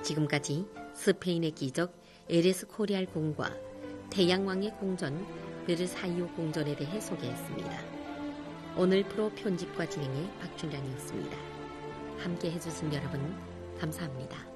지금까지 스페인의 기적 에레스 코리알 궁과 태양왕의 궁전 베르사유 궁전에 대해 소개했습니다. 오늘 프로 편집과 진행의 박준량이었습니다. 함께 해주신 여러분 감사합니다.